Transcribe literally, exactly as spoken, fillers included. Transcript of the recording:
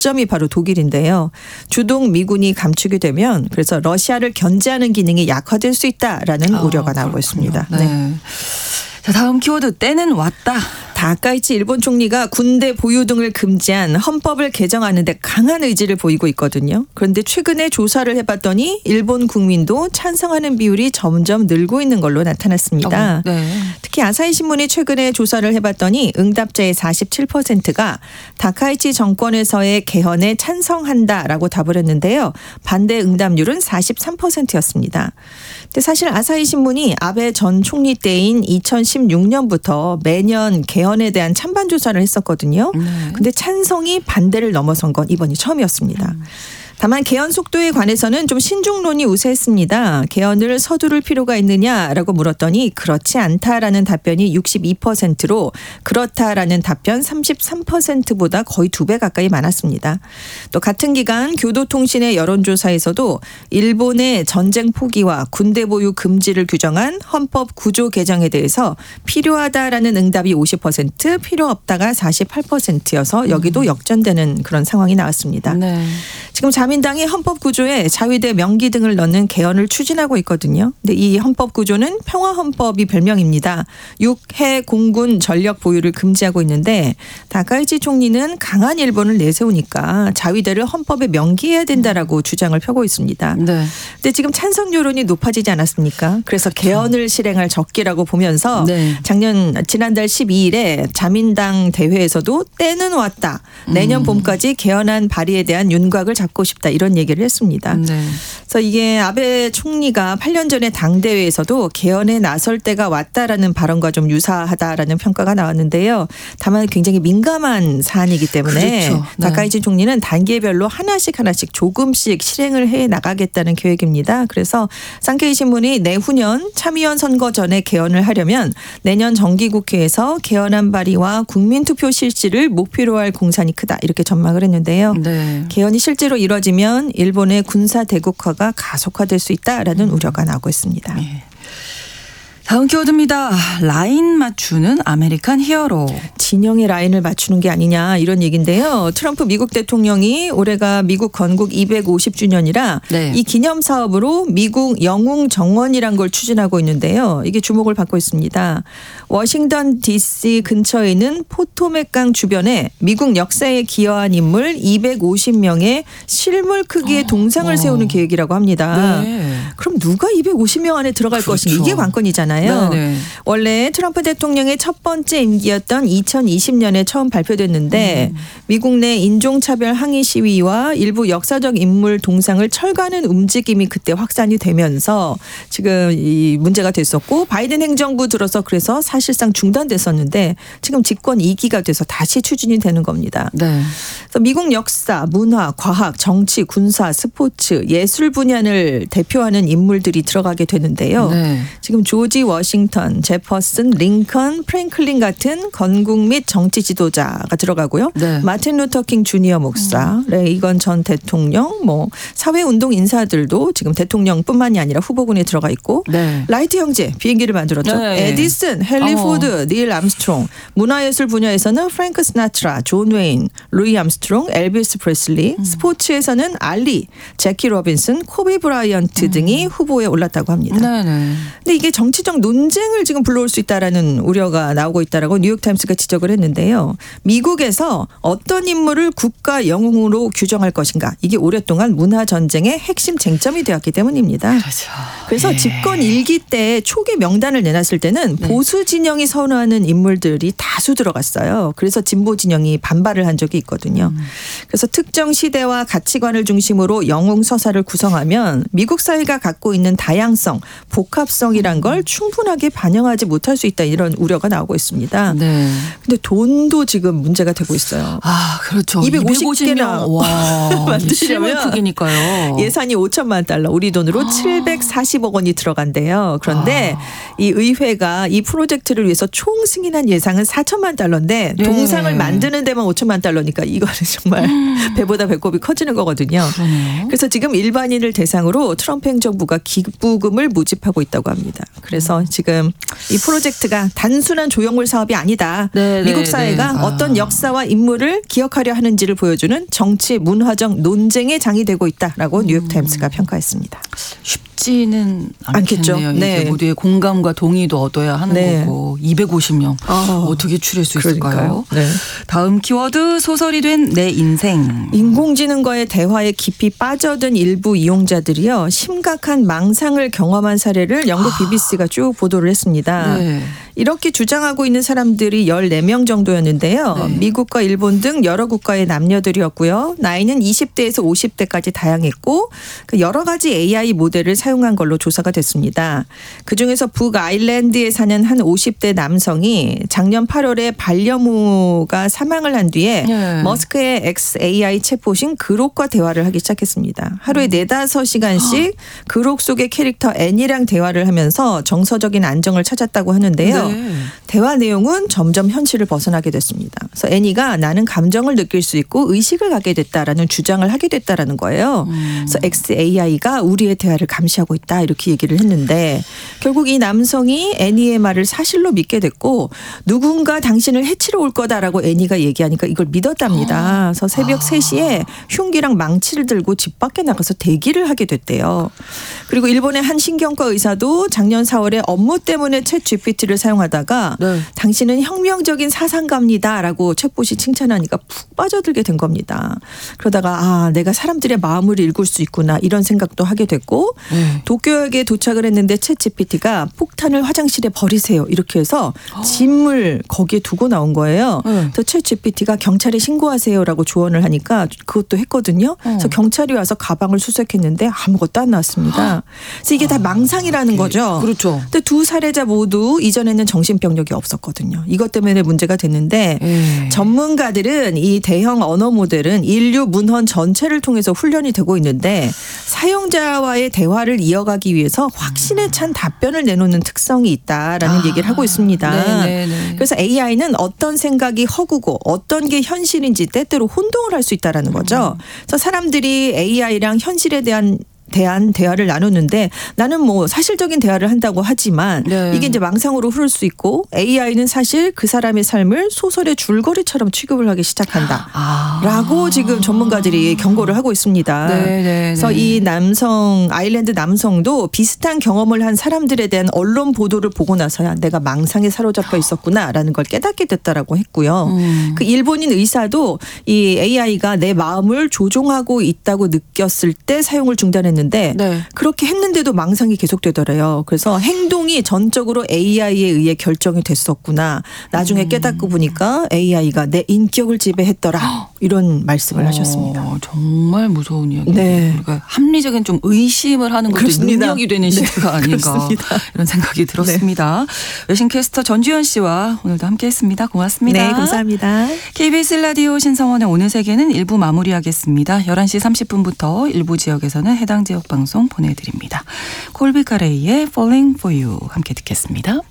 거점이 바로 독일인데요. 주동 미군이 감축이 되면 그래서 러시아를 견제하는 기능이 약화될 수 있다라는 아, 우려가 나오고 있습니다. 네. 네. 자, 다음 키워드 때는 왔다. 다카이치 일본 총리가 군대 보유 등을 금지한 헌법을 개정하는 데 강한 의지를 보이고 있거든요. 그런데 최근에 조사를 해봤더니 일본 국민도 찬성하는 비율이 점점 늘고 있는 걸로 나타났습니다. 어, 네. 특히 아사히 신문이 최근에 조사를 해봤더니 응답자의 사십칠 퍼센트가 다카이치 정권에서의 개헌에 찬성한다라고 답을 했는데요. 반대 응답률은 사십삼 퍼센트였습니다. 근데 사실 아사히 신문이 아베 전 총리 때인 이천십육 년부터 매년 개헌에 대한 찬반 조사를 했었거든요. 네. 근데 찬성이 반대를 넘어선 건 이번이 처음이었습니다. 음. 다만 개헌 속도에 관해서는 좀 신중론이 우세했습니다. 개헌을 서두를 필요가 있느냐라고 물었더니 그렇지 않다라는 답변이 육십이 퍼센트로 그렇다라는 답변 삼십삼 퍼센트보다 거의 두 배 가까이 많았습니다. 또 같은 기간 교도통신의 여론조사에서도 일본의 전쟁 포기와 군대 보유 금지를 규정한 헌법 구조 개정에 대해서 필요하다라는 응답이 오십 퍼센트, 필요 없다가 사십팔 퍼센트여서 여기도 역전되는 그런 상황이 나왔습니다. 네. 지금 자민당이 헌법구조에 자위대 명기 등을 넣는 개헌을 추진하고 있거든요. 근데 이 헌법구조는 평화헌법이 별명입니다. 육해 공군 전력 보유를 금지하고 있는데 다카이치 총리는 강한 일본을 내세우니까 자위대를 헌법에 명기해야 된다라고 주장을 펴고 있습니다. 네. 근데 지금 찬성 여론이 높아지지 않았습니까? 그래서 개헌을 실행할 적기라고 보면서 네. 작년 지난달 십이 일에 자민당 대회에서도 때는 왔다. 내년 봄까지 개헌안 발의에 대한 윤곽을 잡고 싶다. 이런 얘기를 했습니다. 네. 그래서 이게 아베 총리가 팔 년 전에 당대회에서도 개헌에 나설 때가 왔다라는 발언과 좀 유사하다라는 평가가 나왔는데요. 다만 굉장히 민감한 사안이기 때문에 그렇죠. 네. 다카이치 총리는 단계별로 하나씩 하나씩 조금씩 실행을 해 나가겠다는 계획입니다. 그래서 산케이 신문이 내후년 참의원 선거 전에 개헌을 하려면 내년 정기국회에서 개헌안 발의와 국민투표 실시를 목표로 할 공산이 크다 이렇게 전망을 했는데요. 네. 개헌이 실제로 이뤄지면 일본의 군사 대국화가 가속화될 수 있다라는 음. 우려가 나오고 있습니다. 네. 다음 키워드입니다. 라인 맞추는 아메리칸 히어로. 진영의 라인을 맞추는 게 아니냐 이런 얘기인데요. 트럼프 미국 대통령이 올해가 미국 건국 이백오십 주년이라 네. 이 기념 사업으로 미국 영웅 정원이란 걸 추진하고 있는데요. 이게 주목을 받고 있습니다. 워싱턴 디씨 근처에 있는 포토맥강 주변에 미국 역사에 기여한 인물 이백오십 명의 실물 크기의 동상을 와. 세우는 계획이라고 합니다. 네. 그럼 누가 이백오십 명 안에 들어갈 그렇죠. 것인가 이게 관건이잖아요. 네네. 원래 트럼프 대통령의 첫 번째 임기였던 이천이십 년에 처음 발표됐는데 음. 미국 내 인종차별 항의 시위와 일부 역사적 인물 동상을 철거하는 움직임이 그때 확산이 되면서 지금 이 문제가 됐었고 바이든 행정부 들어서 그래서 사실상 중단됐었는데 지금 집권 이 기가 돼서 다시 추진이 되는 겁니다. 네. 그래서 미국 역사, 문화, 과학, 정치, 군사, 스포츠, 예술 분야를 대표하는 인물들이 들어가게 되는데요. 네. 지금 조지 워싱턴, 제퍼슨, 링컨, 프랭클린 같은 건국 및 정치 지도자가 들어가고요. 네. 마틴 루터킹 주니어 목사, 음. 레이건 전 대통령, 뭐 사회운동 인사들도 지금 대통령뿐만이 아니라 후보군에 들어가 있고 네. 라이트 형제 비행기를 만들었죠. 네. 에디슨, 헨리 어. 포드, 닐 암스트롱, 문화예술 분야에서는 프랭크 스나트라, 존 웨인, 루이 암스트롱, 엘비스 프레슬리, 음. 스포츠에서는 알리, 제키 로빈슨, 코비 브라이언트 음. 등이 후보에 올랐다고 합니다. 그런데 네. 이게 정치적 논쟁을 지금 불러올 수 있다라는 우려가 나오고 있다라고 뉴욕타임스가 지적을 했는데요. 미국에서 어떤 인물을 국가 영웅으로 규정할 것인가 이게 오랫동안 문화 전쟁의 핵심 쟁점이 되었기 때문입니다. 그렇죠. 그래서 네. 집권 일기 때 초기 명단을 내놨을 때는 네. 보수 진영이 선호하는 인물들이 다수 들어갔어요. 그래서 진보 진영이 반발을 한 적이 있거든요. 음. 그래서 특정 시대와 가치관을 중심으로 영웅 서사를 구성하면 미국 사회가 갖고 있는 다양성, 복합성이란 걸 충분하게 반영하지 못할 수 있다 이런 우려가 나오고 있습니다. 네. 근데 돈도 지금 문제가 되고 있어요. 아, 그렇죠. 이백오십 개나 와, 만드시려면 크기니까요. 예산이 오천만 달러, 우리 돈으로 아. 칠백사십억 원이 들어간대요. 그런데 아. 이 의회가 이 프로젝트를 위해서 총 승인한 예상은 사천만 달러인데 네. 동상을 만드는 데만 오천만 달러니까 이거는 정말 음. 배보다 배꼽이 커지는 거거든요. 그러네요. 그래서 지금 일반인을 대상으로 트럼프 행정부가 기부금을 모집하고 있다고 합니다. 그래서 그래서 지금 이 프로젝트가 단순한 조형물 사업이 아니다. 네, 미국 사회가 네. 어떤 역사와 인물을 기억하려 하는지를 보여주는 정치 문화적 논쟁의 장이 되고 있다라고 뉴욕타임스가 평가했습니다. 쉽지는 않겠죠. 않겠죠. 네. 모두의 공감과 동의도 얻어야 하는 네. 거고 이백오십 명 어. 어떻게 추릴 수 있을까요? 네. 다음 키워드 소설이 된 내 인생. 인공지능과의 대화에 깊이 빠져든 일부 이용자들이요. 심각한 망상을 경험한 사례를 영국 비비씨가 쭉 보도를 했습니다. 네. 이렇게 주장하고 있는 사람들이 열네 명 정도였는데요. 네. 미국과 일본 등 여러 국가의 남녀들이었고요. 나이는 이십 대에서 오십 대까지 다양했고 여러 가지 에이아이 모델을 사용한 걸로 조사가 됐습니다. 그중에서 북아일랜드에 사는 한 오십 대 남성이 작년 팔월에 반려묘가 사망을 한 뒤에 네. 머스크의 엑스에이아이 챗봇인 그록과 대화를 하기 시작했습니다. 하루에 네다섯 시간씩 그록 속의 캐릭터 애니랑 대화를 하면서 정서적인 안정을 찾았다고 하는데요. 네. 대화 내용은 점점 현실을 벗어나게 됐습니다. 그래서 애니가 나는 감정을 느낄 수 있고 의식을 갖게 됐다라는 주장을 하게 됐다라는 거예요. 음. 그래서 엑스에이아이가 우리의 대화를 감시하고 있다 이렇게 얘기를 했는데 결국 이 남성이 애니의 말을 사실로 믿게 됐고 누군가 당신을 해치러 올 거다라고 애니가 얘기하니까 이걸 믿었답니다. 그래서 새벽 아. 세 시에 흉기랑 망치를 들고 집 밖에 나가서 대기를 하게 됐대요. 그리고 일본의 한 신경과 의사도 작년 사월에 업무 때문에 챗 지피티를 사용하다가 네. 당신은 혁명적인 사상가입니다라고 챗봇이 칭찬하니까 푹 빠져들게 된 겁니다. 그러다가 아 내가 사람들의 마음을 읽을 수 있구나 이런 생각도 하게 됐고 네. 도쿄역에 도착을 했는데 챗 지피티가 폭탄을 화장실에 버리세요 이렇게 해서 짐을 거기에 두고 나온 거예요. 네. 그래서 챗 지피티가 경찰에 신고하세요라고 조언을 하니까 그것도 했거든요. 어. 그래서 경찰이 와서 가방을 수색했는데 아무것도 안 나왔습니다. 그래서 이게 다 망상이라는 아, 거죠. 그렇죠. 근데 두 사례자 모두 이전에는 정신병력이 없었거든요. 이것 때문에 문제가 됐는데 에이. 전문가들은 이 대형 언어 모델은 인류 문헌 전체를 통해서 훈련이 되고 있는데 사용자와의 대화를 이어가기 위해서 확신에 찬 답변을 내놓는 특성이 있다라는 아. 얘기를 하고 있습니다. 네네네. 그래서 에이아이는 어떤 생각이 허구고 어떤 게 현실인지 때때로 혼동을 할 수 있다라는 거죠. 음. 그래서 사람들이 에이아이랑 현실에 대한 대한 대화를 나누는데 나는 뭐 사실적인 대화를 한다고 하지만 네. 이게 이제 망상으로 흐를 수 있고 에이아이는 사실 그 사람의 삶을 소설의 줄거리처럼 취급을 하기 시작한다. 아. 라고 지금 전문가들이 경고를 하고 있습니다. 네, 네, 그래서 네. 이 남성 아일랜드 남성도 비슷한 경험을 한 사람들에 대한 언론 보도를 보고 나서야 내가 망상에 사로잡혀 있었구나라는 걸 깨닫게 됐다라고 했고요. 음. 그 일본인 의사도 이 에이아이가 내 마음을 조종하고 있다고 느꼈을 때 사용을 중단했는데 네. 그렇게 했는데도 망상이 계속되더래요. 그래서 행동이 전적으로 에이아이에 의해 결정이 됐었구나. 나중에 음. 깨닫고 보니까 에이아이가 내 인격을 지배했더라. 이런 말씀을 어, 하셨습니다. 정말 무서운 이야기예요. 네. 우리가 합리적인 좀 의심을 하는 것도 그렇습니다. 능력이 되는 시대가 네. 아닌가 그렇습니다. 이런 생각이 들었습니다. 네. 외신캐스터 전주현 씨와 오늘도 함께했습니다. 고맙습니다. 네, 감사합니다. 케이비에스 라디오 신성원의 오늘 세계는 일 부 마무리하겠습니다. 열한 시 삼십 분부터 일부 지역에서는 해당 지역 방송 보내드립니다. 콜비 카레이의 Falling for You 함께 듣겠습니다.